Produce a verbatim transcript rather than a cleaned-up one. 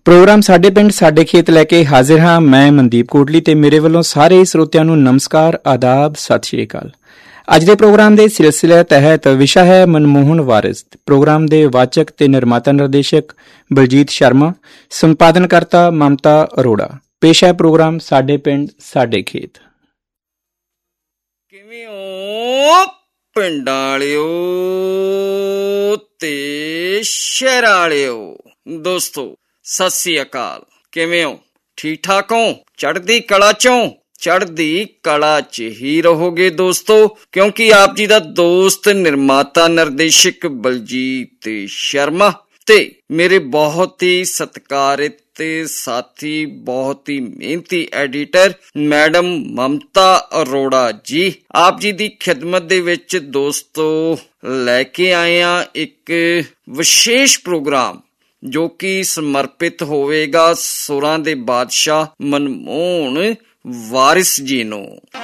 Programme ਸਾਡੇ ਪਿੰਡ ਸਾਡੇ ਖੇਤ ਲੈ ਕੇ ਹਾਜ਼ਰ ਹਾਂ। ਮੈਂ ਮਨਦੀਪ ਕੋਟਲੀ ਤੇ ਮੇਰੇ ਵੱਲੋਂ ਸਾਰੇ ਸਰੋਤਿਆਂ ਨੂੰ ਨਮਸਕਾਰ, ਆਦਾਬ, ਸਤਿ ਸ਼੍ਰੀ ਅਕਾਲ। ਅੱਜ ਦੇ ਪ੍ਰੋਗਰਾਮ ਦੇ ਸਿਲਸਿਲੇ ਤਹਿਤ ਵਿਸ਼ਾ ਹੈ ਮਨਮੋਹਨ ਵਾਰਿਸ। ਪ੍ਰੋਗਰਾਮ ਦੇ ਵਾਚਕ ਤੇ ਨਿਰਮਾਤਾ ਨਿਰਦੇਸ਼ਕ ਬਲਜੀਤ ਸ਼ਰਮਾ, ਸੰਪਾਦਨਕਰਤਾ ਮਮਤਾ ਅਰੋੜਾ। ਪੇਸ਼ ਹੈ ਪ੍ਰੋਗਰਾਮ ਸਾਡੇ ਪਿੰਡ ਸਾਡੇ ਖੇਤ। ਕਿਵੇਂ ਹੋ ਪਿੰਡਾਂ ਵਾਲਿਓ ਤੇ ਸ਼ਹਿਰਾਂ ਵਾਲਿਓ ਦੋਸਤੋ, ਸਤਿ ਸ੍ਰੀ ਅਕਾਲ। ਕਿਵੇਂ ਹੋ? ਠੀਕ ਠਾਕ ਹੋ? ਚੜ੍ਹਦੀ ਕਲਾ ਚੋਂ? ਚੜ੍ਹਦੀ ਕਲਾ ਚ ਹੀ ਰਹੋਗੇ ਦੋਸਤੋ, ਕਿਉਂਕਿ ਆਪ ਜੀ ਦਾ ਦੋਸਤ ਨਿਰਮਾਤਾ ਨਿਰਦੇਸ਼ਕ ਬਲਜੀਤ ਸ਼ਰਮਾ ਤੇ ਮੇਰੇ ਬਹੁਤ ਹੀ ਸਤਿਕਾਰਿਤ ਸਾਥੀ, ਬਹੁਤ ਹੀ ਮਿਹਨਤੀ ਐਡੀਟਰ ਮੈਡਮ ਮਮਤਾ ਅਰੋੜਾ ਜੀ, ਆਪ ਜੀ ਦੀ ਖਿਦਮਤ ਦੇ ਵਿੱਚ ਦੋਸਤੋ ਲੈ ਕੇ ਆਏ ਹਾਂ ਇੱਕ ਵਿਸ਼ੇਸ਼ ਪ੍ਰੋਗਰਾਮ, ਜੋ ਕਿ ਸਮਰਪਿਤ ਹੋਵੇਗਾ ਸੁਰਾਂ ਦੇ ਬਾਦਸ਼ਾਹ ਮਨਮੋਹਨ ਵਾਰਿਸ ਜੀ ਨੂੰ।